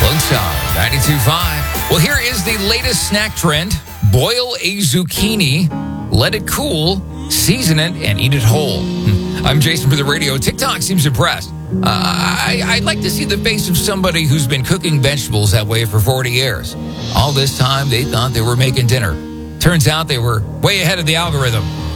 Lonestar 92.5. Well, here is the latest snack trend. Boil a zucchini, let it cool, season it, and eat it whole. I'm Jason for the radio. TikTok seems impressed. I'd like to see the face of somebody who's been cooking vegetables that way for 40 years. All this time, they thought they were making dinner. Turns out they were way ahead of the algorithm.